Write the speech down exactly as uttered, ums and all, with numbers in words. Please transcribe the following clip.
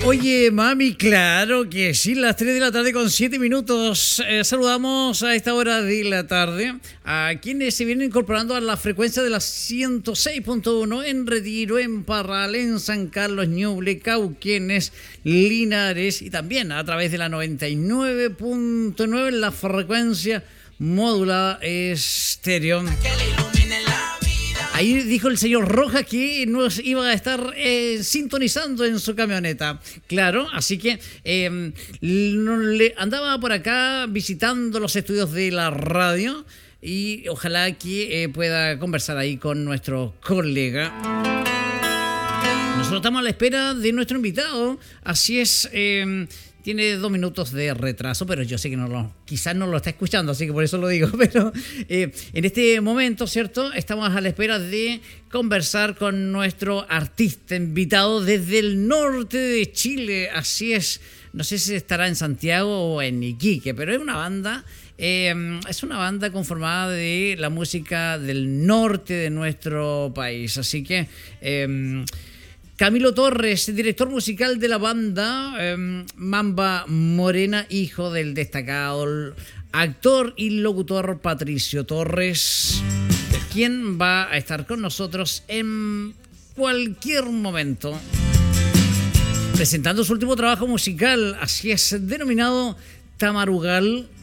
Oye, mami, claro que sí, las tres de la tarde con siete minutos. Eh, saludamos a esta hora de la tarde a quienes se vienen incorporando a la frecuencia de la ciento seis punto uno en Retiro, en Parral, en San Carlos, Ñuble, Cauquenes, Linares y también a través de la noventa y nueve punto nueve en la frecuencia modulada estéreo. Ahí dijo el señor Rojas que nos iba a estar eh, sintonizando en su camioneta. Claro, así que eh, le andaba por acá visitando los estudios de la radio y ojalá que eh, pueda conversar ahí con nuestro colega. Nosotros estamos a la espera de nuestro invitado, así es... Eh, Tiene dos minutos de retraso, pero yo sé que no lo, quizás no lo está escuchando, así que por eso lo digo. Pero eh, en este momento, ¿cierto? Estamos a la espera de conversar con nuestro artista invitado desde el norte de Chile. Así es, no sé si estará en Santiago o en Iquique, pero es una banda... Eh, es una banda conformada de la música del norte de nuestro país. Así que... Eh, Camilo Torres, director musical de la banda eh, Mamba Morena, hijo del destacado actor y locutor Patricio Torres, quien va a estar con nosotros en cualquier momento, presentando su último trabajo musical, así es, denominado Tamarugal,